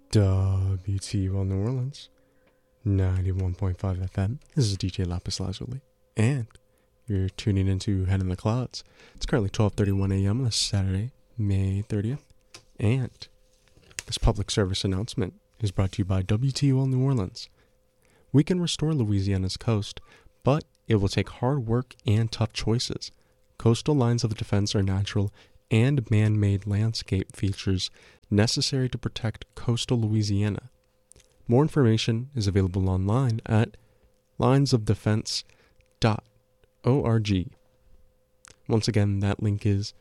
WTUL New Orleans, 91.5 FM. This is DJ Lapis Lazuli, and you're tuning into Head in the Clouds. It's currently 12:31 a.m. on a Saturday, May 30th, and this public service announcement is brought to you by WTUL New Orleans. We can restore Louisiana's coast, but it will take hard work and tough choices. Coastal lines of defense are natural and man-made landscape features necessary to protect coastal Louisiana. More information is available online at linesofdefense.org. Once again, that link is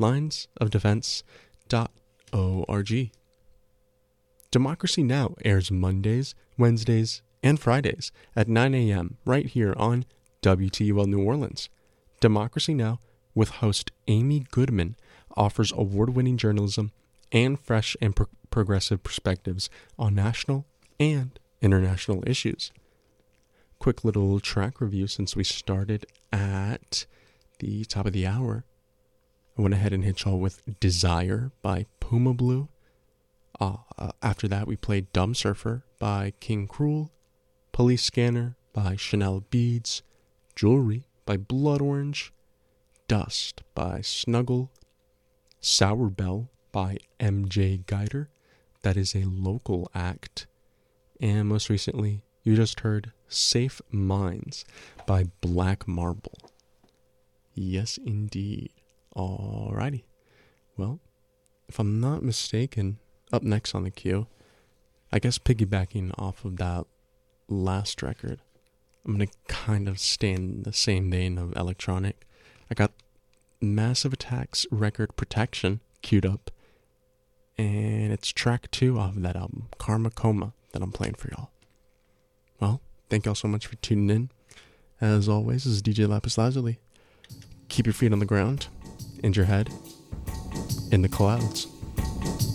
linesofdefense.org. Democracy Now! Airs Mondays, Wednesdays, and Fridays at 9 a.m. right here on WTUL New Orleans. Democracy Now! With host Amy Goodman offers award-winning journalism and fresh and progressive perspectives on national and international issues. Quick little track review since we started at the top of the hour. I went ahead and hit y'all with Desire by Puma Blue. After that, we played Dumb Surfer by King Cruel, Police Scanner by Chanel Beads, Jewelry by Blood Orange, Dust by Snuggle, Sour Bell by MJ Guider, that is a local act, and most recently, you just heard Safe Minds by Black Marble. Yes, indeed. Alrighty. Well, if I'm not mistaken, up next on the queue, I guess piggybacking off of that last record, I'm going to kind of stay in the same vein of electronic. I got Massive Attack's record Protection queued up, and it's track 2 off of that album, Karma Coma, that I'm playing for y'all. Well, thank y'all so much for tuning in. As always, this is DJ Lapis Lazuli. Keep your feet on the ground and your head in the clouds.